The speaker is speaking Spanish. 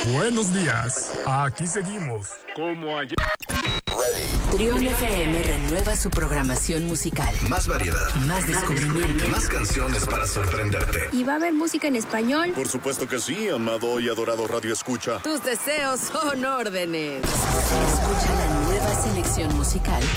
Buenos días, aquí seguimos, como ayer. Trión FM renueva su programación musical. Más variedad. Más descubrimiento. Más canciones para sorprenderte. ¿Y va a haber música en español? Por supuesto que sí, amado y adorado Radio Escucha. Tus deseos son órdenes. Escucha la nueva selección musical